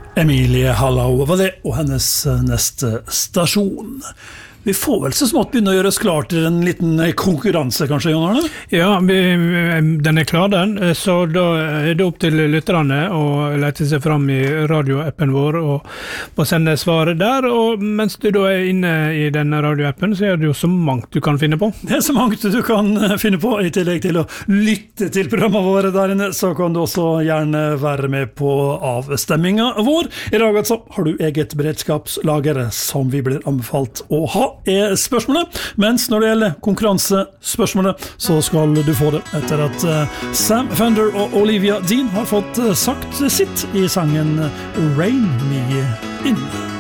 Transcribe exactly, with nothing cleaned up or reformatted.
Emilie Hallau var det, og hennes neste stasjon. Vi får vel så smått begynne å gjøre oss klar til en liten konkurranse, kanskje, Jon Arne? Ja, vi, den er klar den, så da er det opp til lytterne å lete seg fram i radioappen vår og, og sende svaret der, og mens du da er inne i denne radioappen, så er det jo så mangt du kan finne på. Det er så mangt du kan finne på, i tillegg til å lytte til programmet våre der inne, så kan du også gjerne være med på avstemminga vår. I dag altså har du eget beredskapslager som vi blir anbefalt å ha, er spørsmålet, mens når det gjelder konkurransespørsmålet, så skal du få det etter at Sam Fender og Olivia Dean har fått sagt sitt i sangen Rain Me In.